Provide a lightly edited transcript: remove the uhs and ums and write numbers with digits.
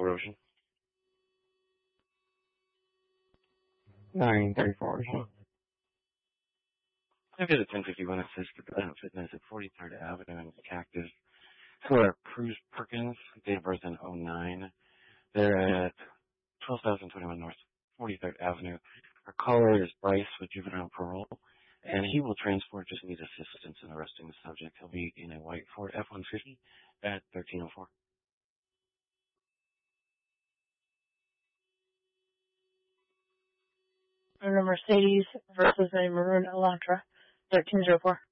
Ocean. 934 Ocean. I've got a 1051 assist for Planet Fitness at 43rd Avenue in Cactus. For Cruz Perkins, date of birth in '09. They're at 12,021 North 43rd Avenue. Our caller is Bryce with juvenile parole, and he will transport, just needs assistance in arresting the subject. He'll be in a white Ford F-150 at 1304. And a Mercedes versus a maroon Elantra, 1304.